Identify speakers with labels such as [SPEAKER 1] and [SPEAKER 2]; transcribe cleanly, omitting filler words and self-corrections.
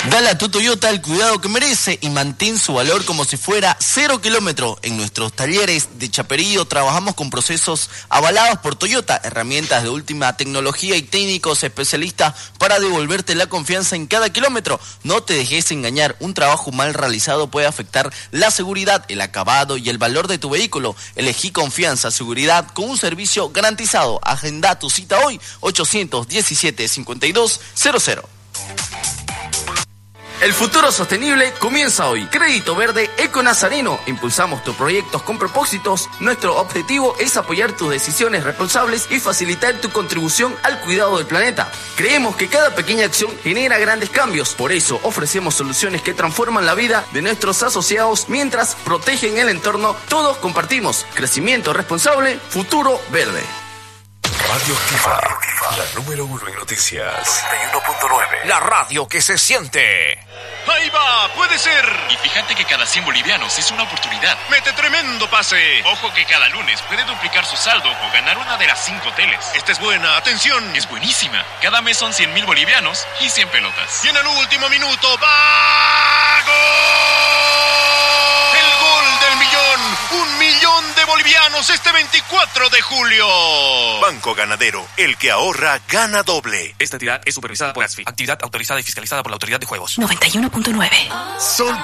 [SPEAKER 1] Dale a tu Toyota el cuidado que merece y mantén su valor como si fuera 0 kilómetros. En nuestros talleres de Chaperillo trabajamos con procesos avalados por Toyota, herramientas de última tecnología y técnicos especialistas para devolverte la confianza en cada kilómetro. No te dejes engañar, un trabajo mal realizado puede afectar la seguridad, el acabado y el valor de tu vehículo. Elegí confianza, seguridad con un servicio garantizado. Agenda tu cita hoy, 817-5200. El futuro sostenible comienza hoy. Crédito Verde Eco Nazareno. Impulsamos tus proyectos con propósitos. Nuestro objetivo es apoyar tus decisiones responsables y facilitar tu contribución al cuidado del planeta. Creemos que cada pequeña acción genera grandes cambios. Por eso ofrecemos soluciones que transforman la vida de nuestros asociados mientras protegen el entorno. Todos compartimos. Crecimiento responsable, futuro verde.
[SPEAKER 2] Radio Kifa, la número 1 en noticias. 91.9.
[SPEAKER 3] La radio que se siente.
[SPEAKER 4] ¡Ahí va! ¡Puede ser!
[SPEAKER 5] Y fíjate que cada 100 bolivianos es una oportunidad.
[SPEAKER 4] ¡Mete tremendo pase!
[SPEAKER 5] Ojo que cada lunes puede duplicar su saldo o ganar una de las 5 teles.
[SPEAKER 4] Esta es buena, atención.
[SPEAKER 5] Es buenísima. Cada mes son 100,000 bolivianos y 100 pelotas.
[SPEAKER 4] Y en el último minuto, ¡va! ¡Gol! ¡El gol del millón! ¡1 millón de bolivianos este 24 de julio!
[SPEAKER 2] Banco Ganadero, el que ahorra gana doble.
[SPEAKER 3] Esta entidad es supervisada por ASFI, actividad autorizada y fiscalizada por la Autoridad de Juegos.
[SPEAKER 6] 91.9.
[SPEAKER 2] Sol